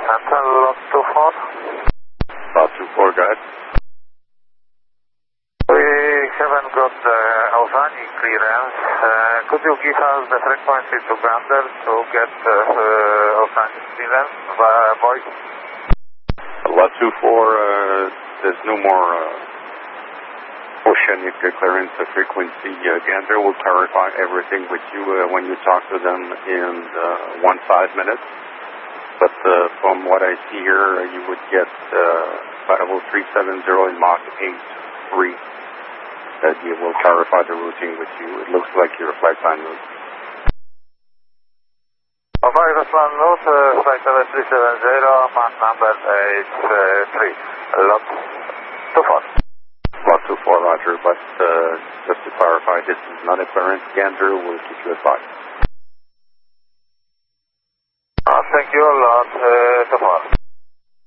Central lot 24. Lot 24, go ahead. We haven't got the Ozani clearance. Could you give us the frequency to Gander to get Ozani clearance via voice? Lot 24, there's no more oceanic clearance frequency. Gander will clarify everything with you when you talk to them in 5 minutes. But from what I see here, you would get Bible 370 in Mach 8-3. That you will clarify the routing with you. It looks like your flight plan route. Flight plan route, flight level 370, Mach number 83, lot 24. Lot 24, Roger, but just to clarify, this is not a clearance. Gander will keep you advised. Thank you, lot